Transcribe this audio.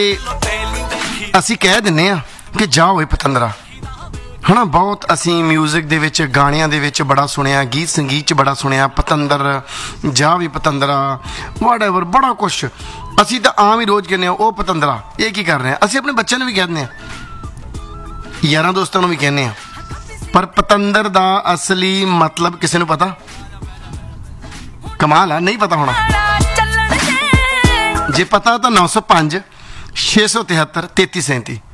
ਅਸੀਂ ਕਹਿ ਦਿੰਦੇ ਆ ਕਿ ਜਾ ਓਏ ਪਤੰਦਰਾ, ਹੈ ਨਾ। ਬਹੁਤ ਅਸੀਂ ਮਿਊਜ਼ਿਕ ਦੇ ਵਿੱਚ, ਗਾਣਿਆਂ ਦੇ ਵਿੱਚ ਬੜਾ ਸੁਣਿਆ, ਗੀਤ ਸੰਗੀਤ 'ਚ ਬੜਾ ਸੁਣਿਆ, ਪਤੰਦਰ, ਜਾ ਵੀ ਪਤੰਦਰਾ, ਵਾਟਐਵਰ, ਬੜਾ ਕੁਛ ਅਸੀਂ ਤਾਂ ਆਮ ਹੀ ਰੋਜ਼ ਕਹਿੰਦੇ ਹਾਂ ਉਹ ਪਤੰਦਰਾ। ਇਹ ਕੀ ਕਰ ਰਹੇ ਆ? ਅਸੀਂ ਆਪਣੇ ਬੱਚਿਆਂ ਨੂੰ ਵੀ ਕਹਿ ਦਿੰਦੇ ਹਾਂ, ਯਾਰਾਂ ਦੋਸਤਾਂ ਨੂੰ ਵੀ ਕਹਿੰਦੇ ਹਾਂ, ਪਰ ਪਤੰਦਰ ਦਾ ਅਸਲੀ ਮਤਲਬ ਕਿਸੇ ਨੂੰ ਪਤਾ? ਕਮਾਲ ਆ, ਨਹੀਂ ਪਤਾ ਹੋਣਾ। ਜੇ ਪਤਾ ਤਾਂ 905 673 3337